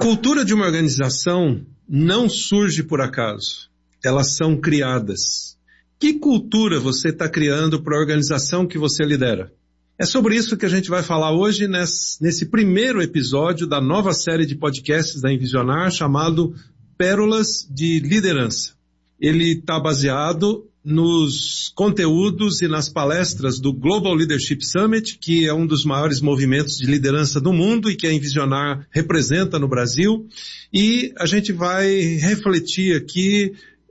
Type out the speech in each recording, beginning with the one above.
A cultura de uma organização não surge por acaso. Elas são criadas. Que cultura você está criando para a organização que você lidera? É sobre isso que a gente vai falar hoje nesse primeiro episódio da nova série de podcasts da Envisionar, chamado Pérolas de Liderança. Ele está baseado nos conteúdos e nas palestras do Global Leadership Summit, que é um dos maiores movimentos de liderança do mundo e que a Envisionar representa no Brasil. E a gente vai refletir aqui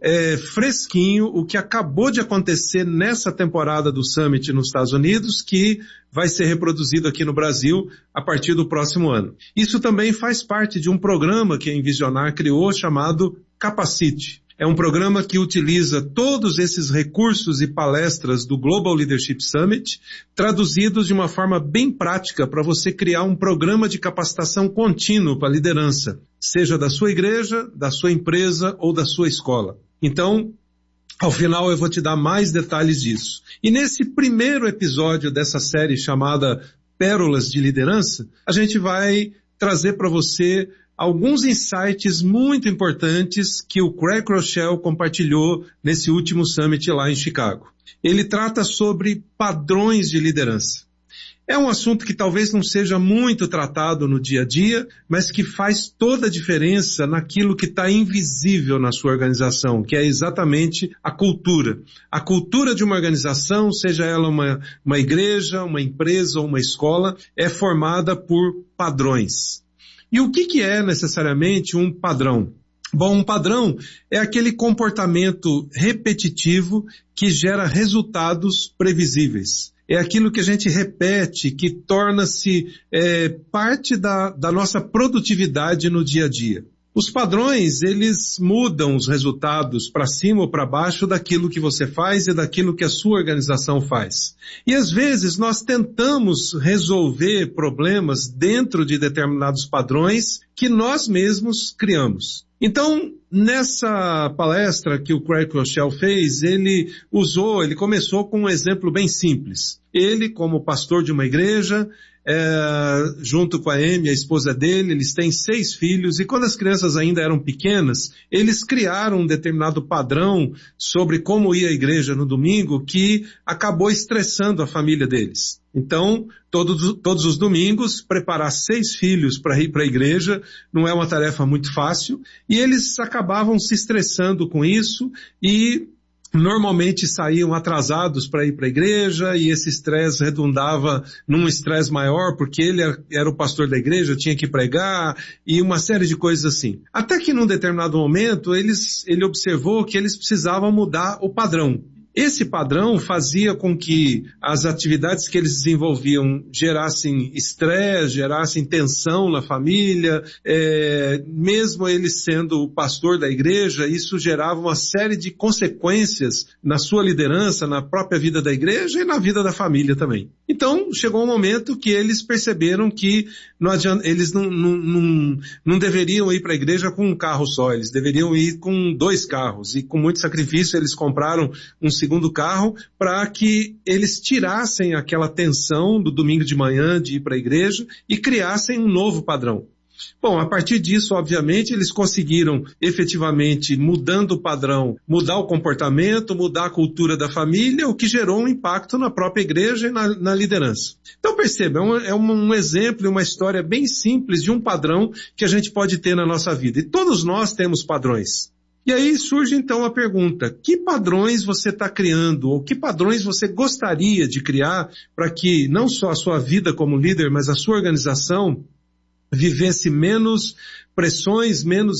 fresquinho o que acabou de acontecer nessa temporada do Summit nos Estados Unidos, que vai ser reproduzido aqui no Brasil a partir do próximo ano. Isso também faz parte de um programa que a Envisionar criou chamado Capacite. É um programa que utiliza todos esses recursos e palestras do Global Leadership Summit, traduzidos de uma forma bem prática para você criar um programa de capacitação contínuo para a liderança, seja da sua igreja, da sua empresa ou da sua escola. Então, ao final eu vou te dar mais detalhes disso. E nesse primeiro episódio dessa série chamada Pérolas de Liderança, a gente vai trazer para você alguns insights muito importantes que o Craig Groeschel compartilhou nesse último Summit lá em Chicago. Ele trata sobre padrões de liderança. É um assunto que talvez não seja muito tratado no dia a dia, mas que faz toda a diferença naquilo que está invisível na sua organização, que é exatamente a cultura. A cultura de uma organização, seja ela uma igreja, uma empresa ou uma escola, é formada por padrões. E o que é necessariamente um padrão? Bom, um padrão é aquele comportamento repetitivo que gera resultados previsíveis. É aquilo que a gente repete, que torna-se parte da nossa produtividade no dia a dia. Os padrões, eles mudam os resultados para cima ou para baixo daquilo que você faz e daquilo que a sua organização faz. E às vezes nós tentamos resolver problemas dentro de determinados padrões que nós mesmos criamos. Então, nessa palestra que o Craig Groeschel fez, ele começou com um exemplo bem simples. Ele, como pastor de uma igreja, junto com a Amy, a esposa dele, eles têm 6 filhos, e quando as crianças ainda eram pequenas, eles criaram um determinado padrão sobre como ir à igreja no domingo que acabou estressando a família deles. Então, todos os domingos, preparar 6 filhos para ir para a igreja não é uma tarefa muito fácil, e eles acabavam se estressando com isso e normalmente saíam atrasados para ir para a igreja, e esse estresse redundava num estresse maior, porque ele era o pastor da igreja, tinha que pregar, e uma série de coisas assim. Até que num determinado momento, ele observou que eles precisavam mudar o padrão. Esse padrão fazia com que as atividades que eles desenvolviam gerassem estresse, gerassem tensão na família, mesmo ele sendo o pastor da igreja, isso gerava uma série de consequências na sua liderança, na própria vida da igreja e na vida da família também. Então, chegou um momento que eles perceberam que eles não deveriam ir para a igreja com um carro só, eles deveriam ir com 2 carros, e com muito sacrifício eles compraram um segundo carro para que eles tirassem aquela tensão do domingo de manhã de ir para a igreja e criassem um novo padrão. Bom, a partir disso, obviamente, eles conseguiram efetivamente, mudando o padrão, mudar o comportamento, mudar a cultura da família, o que gerou um impacto na própria igreja e na liderança. Então perceba, é um exemplo, uma história bem simples de um padrão que a gente pode ter na nossa vida. E todos nós temos padrões. E aí surge então a pergunta, que padrões você está criando, ou que padrões você gostaria de criar para que não só a sua vida como líder, mas a sua organização vivesse menos pressões, menos